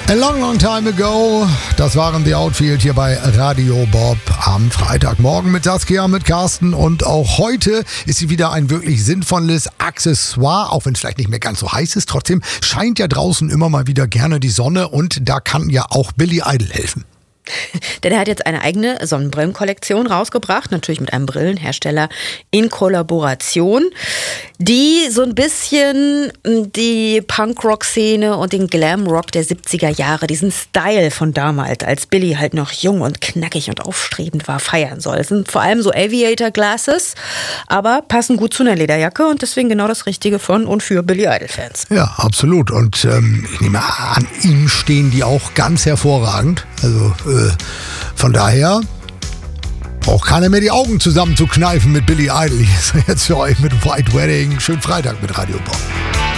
A long, long time ago. Das waren The Outfield hier bei Radio Bob am Freitagmorgen mit Saskia, mit Carsten. Und auch heute ist sie wieder ein wirklich sinnvolles Accessoire, auch wenn es vielleicht nicht mehr ganz so heiß ist. Trotzdem scheint ja draußen immer mal wieder gerne die Sonne und da kann ja auch Billy Idol helfen. Denn er hat jetzt eine eigene Sonnenbrillenkollektion rausgebracht, natürlich mit einem Brillenhersteller in Kollaboration, die so ein bisschen die Punkrock-Szene und den Glamrock der 70er Jahre, diesen Style von damals, als Billy halt noch jung und knackig und aufstrebend war, feiern soll. Es sind vor allem so Aviator-Glasses, aber passen gut zu einer Lederjacke und deswegen genau das Richtige von und für Billy Idol-Fans. Ja, absolut. Und ich nehme an, ihm stehen die auch ganz hervorragend. Also von daher braucht keiner mehr die Augen zusammen zu kneifen mit Billy Idol. Hier ist jetzt für euch mit White Wedding. Schönen Freitag mit Radio Bob.